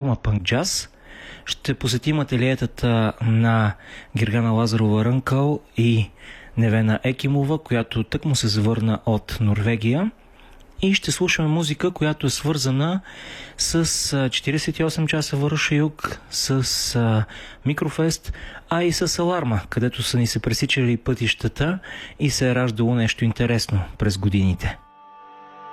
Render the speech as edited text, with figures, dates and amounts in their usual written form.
програма Панк Джаз. Ще посетим ателиетата на Гергана Лазарова Рънкъл и Невена Екимова, която тъкмо се завърна от Норвегия. И ще слушаме музика, която е свързана с 48 часа Върша Юг, с Микрофест, а и с Аларма, където са ни се пресичали пътищата и се е раждало нещо интересно през годините.